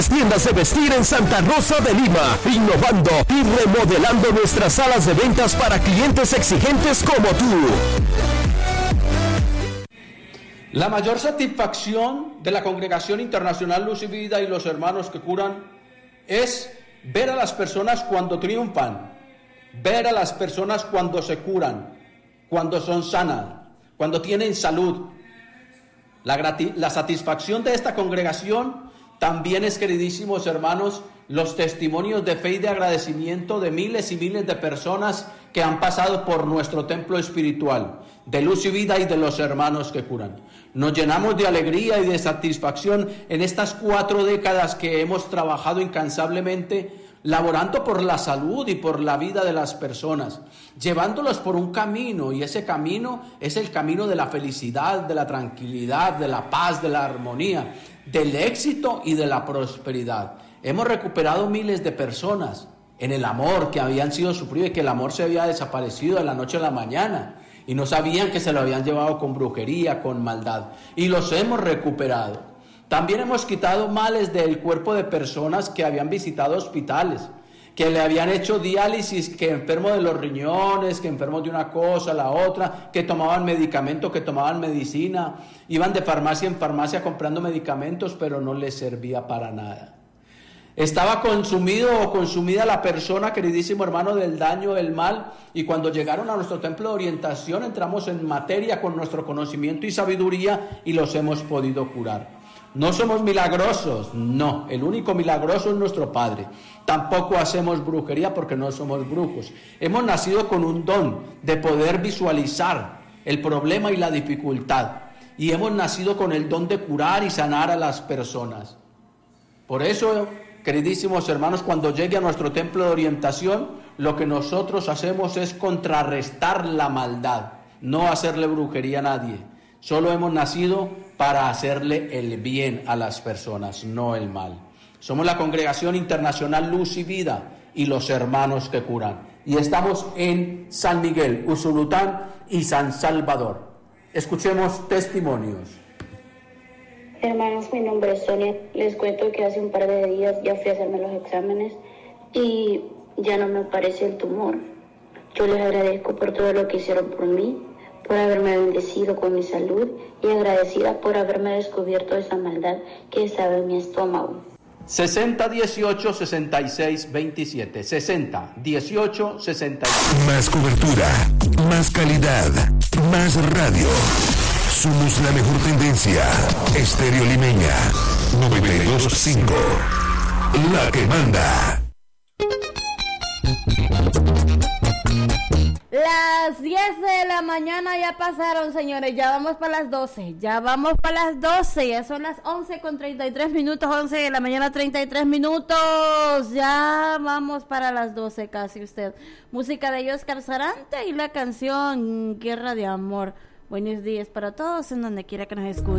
Tiendas de vestir en Santa Rosa de Lima, innovando y remodelando nuestras salas de ventas para clientes exigentes como tú. La mayor satisfacción de la Congregación Internacional Luz y Vida y los hermanos que curan es ver a las personas cuando triunfan, ver a las personas cuando se curan, cuando son sanas, cuando tienen salud. La satisfacción de esta congregación también es, queridísimos hermanos, los testimonios de fe y de agradecimiento de miles y miles de personas que han pasado por nuestro templo espiritual, de Luz y Vida y de los hermanos que curan. Nos llenamos de alegría y de satisfacción en estas 4 décadas que hemos trabajado incansablemente, laborando por la salud y por la vida de las personas, llevándolos por un camino, y ese camino es el camino de la felicidad, de la tranquilidad, de la paz, de la armonía, del éxito y de la prosperidad. Hemos recuperado miles de personas en el amor que habían sido sufridos y que el amor se había desaparecido de la noche a la mañana y no sabían que se lo habían llevado con brujería, con maldad, y los hemos recuperado. También hemos quitado males del cuerpo de personas que habían visitado hospitales, que le habían hecho diálisis, que enfermos de los riñones, que enfermos de una cosa, la otra, que tomaban medicamentos, que tomaban medicina, iban de farmacia en farmacia comprando medicamentos, pero no les servía para nada. Estaba consumido o consumida la persona, queridísimo hermano, del daño, del mal, y cuando llegaron a nuestro templo de orientación entramos en materia con nuestro conocimiento y sabiduría y los hemos podido curar. No somos milagrosos, no, el único milagroso es nuestro Padre. Tampoco hacemos brujería porque no somos brujos. Hemos nacido con un don de poder visualizar el problema y la dificultad, y hemos nacido con el don de curar y sanar a las personas. Por eso, queridísimos hermanos, cuando llegue a nuestro templo de orientación, lo que nosotros hacemos es contrarrestar la maldad, no hacerle brujería a nadie. Solo hemos nacido para hacerle el bien a las personas, no el mal. Somos la Congregación Internacional Luz y Vida y los hermanos que curan. Y estamos en San Miguel, Usulután y San Salvador. Escuchemos testimonios. Hermanos, mi nombre es Sonia. Les cuento que hace un par de días ya fui a hacerme los exámenes y ya no me aparece el tumor. Yo les agradezco por todo lo que hicieron por mí, por haberme bendecido con mi salud y agradecida por haberme descubierto esa maldad que estaba en mi estómago. 60 18 66 27 60 18 66. Más cobertura, más calidad, más radio. Somos la mejor tendencia. Estéreo Limeña 92.5. La que manda. Las 10 de la mañana ya pasaron, señores, ya vamos para las 12, ya son las 11 con 33 minutos, 11 de la mañana 33 minutos, ya vamos para las 12 casi usted. Música de Oscar Sarante y la canción Guerra de Amor. Buenos días para todos en donde quiera que nos escuchen.